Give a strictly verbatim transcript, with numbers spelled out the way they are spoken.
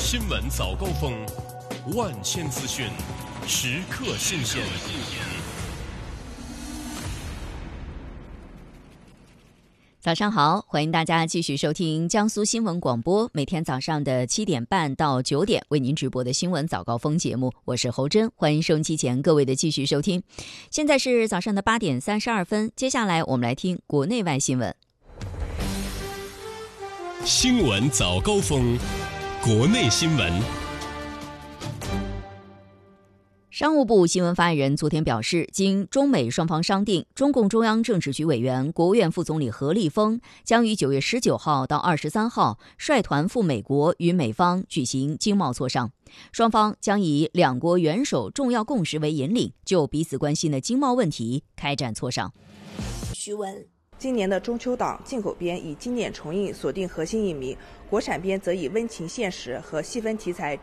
新闻早高峰，万千资讯，时刻新鲜。 早上好，欢迎大家继续收听江苏新闻广播，每天早上的七点半到九点为您直播的新闻早高峰节目，我是侯珍，欢迎收音机前各位的继续收听。现在是早上的八点三十二分，接下来我们来听国内外新闻。 新闻早高峰，国内新闻。 商务部新闻发言人昨天表示，经中美双方商定，中共中央政治局委员、国务院副总理何立峰将于九月十九号到二十三号率团赴美国与美方举行经贸磋商。双方将以两国元首重要共识为引领，就彼此关心的经贸问题开展磋商。 徐文。今年的中秋档，进口片以经典重映锁定核心影迷，国产片则以温情现实和细分题材